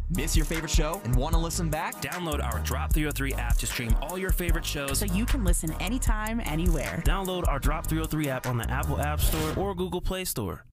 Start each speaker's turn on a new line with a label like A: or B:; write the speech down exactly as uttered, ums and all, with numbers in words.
A: Miss your favorite show and want to listen back?
B: Download our Drop three oh three app to stream all your favorite shows
C: so you can listen anytime, anywhere.
B: Download our Drop three oh three app on the Apple App Store or Google Play Store.